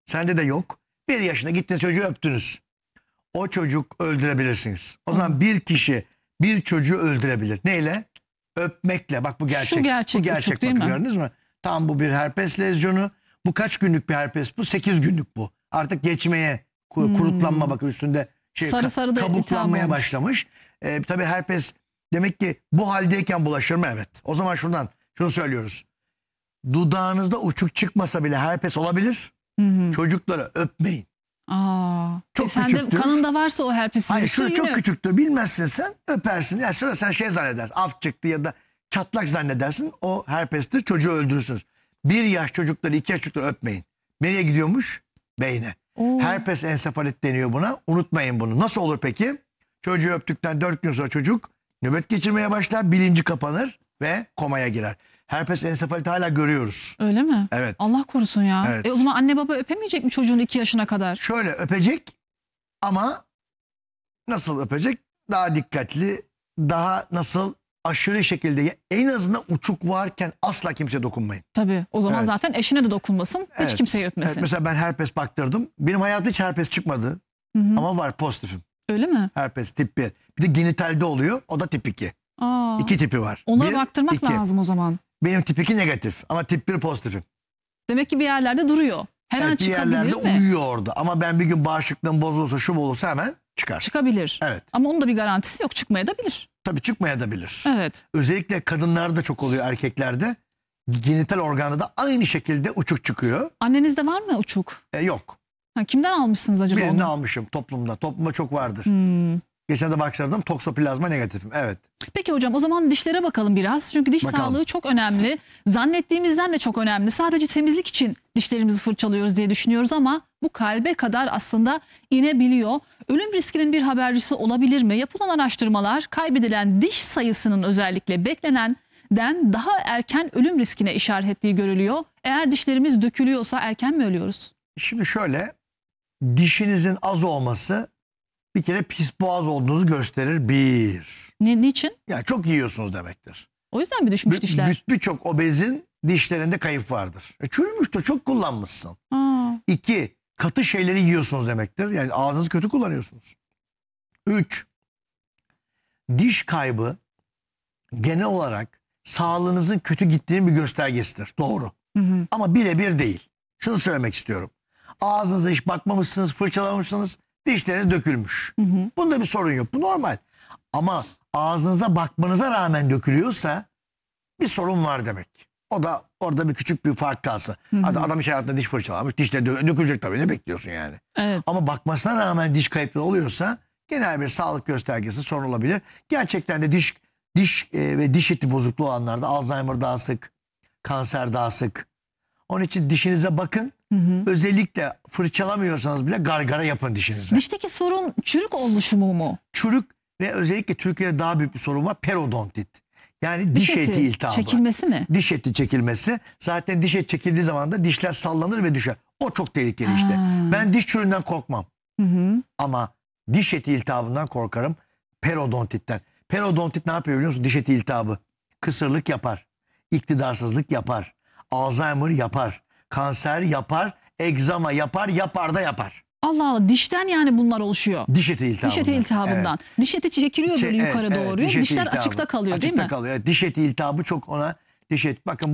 Sende de yok. 1 yaşında gittiniz çocuğu öptünüz. O çocuk öldürebilirsiniz. O zaman bir kişi bir çocuğu öldürebilir. Neyle? Öpmekle. Bak bu gerçek. Şu gerçek, bu gerçek uçuk değil bakın, mi? gördünüz mü? Tam bu bir herpes lezyonu. Bu kaç günlük bir herpes? Bu 8 günlük bu. Artık geçmeye, kurutlanma bakın üstünde Sarı sarı da kabuklanmaya iltihap olmuş. başlamış. Tabii herpes demek ki bu haldeyken bulaşır mı? Evet. O zaman şunu söylüyoruz. Dudağınızda uçuk çıkmasa bile herpes olabilir. Çocukları öpmeyin. Çok sende küçüktür. kanında varsa o herpesin Hayır, virüsü şu çok yine küçüktür. Bilmezsin sen, öpersin. Ya sonra sen şey zannedersin. Af çıktı ya da çatlak zannedersin. O herpestir. Çocuğu öldürürsünüz. 1 yaş çocukları, 2 yaş çocukları öpmeyin. Nereye gidiyormuş? Beyne. Herpes ensefalit deniyor buna. Unutmayın bunu. Nasıl olur peki? Çocuğu öptükten 4 gün sonra çocuk nöbet geçirmeye başlar. Bilinci kapanır ve komaya girer. Herpes ensefaliti hala görüyoruz. Öyle mi? Evet. Allah korusun ya. Evet. O zaman anne baba öpemeyecek mi çocuğunu 2 yaşına kadar? Şöyle öpecek ama nasıl öpecek? Daha dikkatli, daha nasıl aşırı şekilde, en azından uçuk varken asla kimseye dokunmayın. Tabii. O zaman Evet. zaten eşine de dokunmasın. Hiç Evet. kimseyi öpmesin. Evet, mesela ben herpes baktırdım. Benim hayatımda hiç herpes çıkmadı. Ama var, pozitifim. Öyle mi? Herpes tip 1. Bir de genitalde oluyor. O da tip 2. 2 tipi var. Ona 1, baktırmak 2. lazım o zaman. Benim tip 2 negatif ama tip 1 pozitifim. Demek ki bir yerlerde duruyor. Her an Evet, bir çıkabilir yerlerde mi? uyuyor orada. Ama ben bir gün bağışıklığım bozulursa, şu olursa hemen çıkar. Çıkabilir. Evet. Ama onun da bir garantisi yok. Çıkmaya da bilir. Tabii çıkmaya da bilir. Evet. Özellikle kadınlarda çok oluyor, erkeklerde. Genital organda da aynı şekilde uçuk çıkıyor. Annenizde var mı uçuk? Yok. Kimden almışsınız acaba Birini onu? almışım toplumda. Toplumda çok vardır. Geçen de baktırdım, toksoplazma negatifim. Evet. Peki hocam, o zaman dişlere bakalım biraz. Çünkü diş Bakalım. sağlığı çok önemli. Zannettiğimizden de çok önemli. Sadece temizlik için dişlerimizi fırçalıyoruz diye düşünüyoruz ama bu kalbe kadar aslında inebiliyor. Ölüm riskinin bir habercisi olabilir mi? Yapılan araştırmalar kaybedilen diş sayısının özellikle beklenenden daha erken ölüm riskine işaret ettiği görülüyor. Eğer dişlerimiz dökülüyorsa erken mi ölüyoruz? Şimdi şöyle, dişinizin az olması bir kere pis boğaz olduğunuzu gösterir. Niçin? Yani çok yiyorsunuz demektir. O yüzden mi düşmüş dişler? Birçok obezin dişlerinde kayıp vardır. Çürümüştür, çok kullanmışsın. 2, katı şeyleri yiyorsunuz demektir. Yani ağzınızı kötü kullanıyorsunuz. 3, diş kaybı genel olarak sağlığınızın kötü gittiğinin bir göstergesidir. Doğru. Ama birebir değil. Şunu söylemek istiyorum. Ağzınıza hiç bakmamışsınız, fırçalamamışsınız, dişleriniz dökülmüş. Bunda bir sorun yok. Bu normal. Ama ağzınıza bakmanıza rağmen dökülüyorsa bir sorun var demek. O da orada bir küçük bir fark kalsa. Adam hiç hayatında diş fırçalamış, dişleri dökülecek tabii, ne bekliyorsun yani? Evet. Ama bakmasına rağmen diş kayıpları oluyorsa genel bir sağlık göstergesi, sorun olabilir. Gerçekten de diş ve diş eti bozukluğu olanlarda Alzheimer daha sık, kanser daha sık. Onun için dişinize bakın. Özellikle fırçalamıyorsanız bile gargara yapın dişinize. Dişteki sorun çürük oluşumu mu? Çürük ve özellikle Türkiye'de daha büyük bir sorun var. Periodontit. Yani diş eti iltihabı. Çekilmesi mi? Diş eti çekilmesi. Zaten diş eti çekildiği zaman da dişler sallanır ve düşer. O çok tehlikeli işte. Ben diş çürüğünden korkmam. Ama diş eti iltihabından korkarım. Periodontitten. Periodontit ne yapıyor biliyor musun? Diş eti iltihabı. Kısırlık yapar. İktidarsızlık yapar. Alzheimer yapar. Kanser yapar. Egzama yapar. Yapar da yapar. Allah Allah, dişten yani bunlar oluşuyor. Diş eti iltihabından. Diş eti iltihabından. Evet. Diş eti çekiliyor böyle yukarı doğru. diş eti Dişler iltihabı. açıkta kalıyor değil Açıkta mi? kalıyor. Evet, diş eti iltihabı çok ona diş eti. Bakın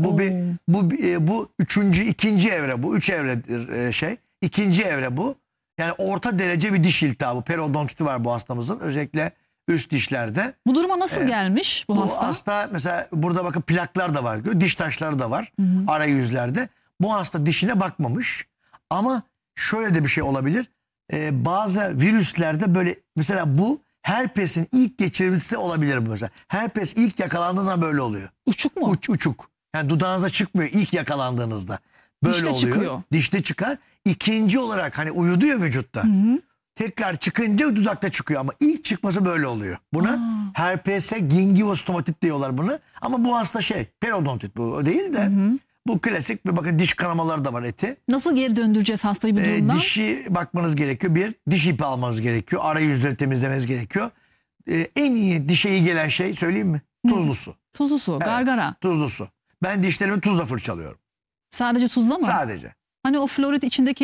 bu ikinci evre bu. 3 evredir şey. İkinci evre bu. Yani orta derece bir diş iltihabı. Periodontiti var bu hastamızın. Özellikle üst dişlerde. Bu duruma nasıl gelmiş bu hasta? Bu hasta mesela burada bakın plaklar da var. Diş taşları da var. Arayüzlerde. Bu hasta dişine bakmamış. Ama şöyle de bir şey olabilir. Bazı virüslerde böyle mesela bu herpesin ilk geçirilmesi de olabilir bu mesela. Herpes ilk yakalandığı zaman böyle oluyor. Uçuk mu? Uçuk. Yani dudağınıza çıkmıyor ilk yakalandığınızda. Böyle Dişte oluyor. çıkıyor. Dişte çıkar. İkinci olarak hani uyudu ya vücutta. Tekrar çıkınca dudakta çıkıyor ama ilk çıkması böyle oluyor. Buna herpese gingivostomatit diyorlar bunu. Ama bu hasta periodontit bu değil de bu klasik bir bakın diş kanamaları da var eti. Nasıl geri döndüreceğiz hastayı bu durumdan? Dişi bakmanız gerekiyor. Bir, diş ipi almanız gerekiyor. Arayüzleri temizlemeniz gerekiyor. En iyi dişe iyi gelen şey söyleyeyim mi? Tuzlu su. Tuzlu su, gargara. Tuzlu su. Ben dişlerimi tuzla fırçalıyorum. Sadece tuzla mı? Sadece. Hani o florit içindeki